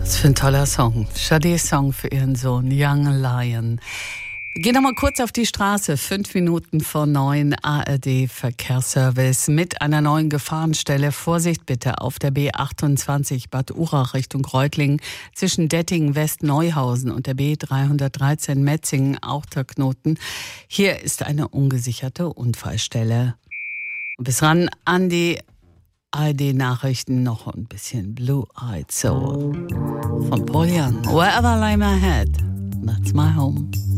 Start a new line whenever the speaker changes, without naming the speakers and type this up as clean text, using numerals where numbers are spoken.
Was für ein toller Song. Shadés Song für ihren Sohn Young Lion. Wir gehen nochmal kurz auf die Straße. 5 Minuten vor 9, ARD Verkehrsservice mit einer neuen Gefahrenstelle. Vorsicht bitte auf der B28 Bad Urach Richtung Reutlingen zwischen Dettingen West Neuhausen und der B313 Metzingen, auch der Knoten. Hier ist eine ungesicherte Unfallstelle. Und bis ran an die ARD-Nachrichten noch ein bisschen Blue-Eyed Soul von Paul Young. Wherever I lay my head, that's my home.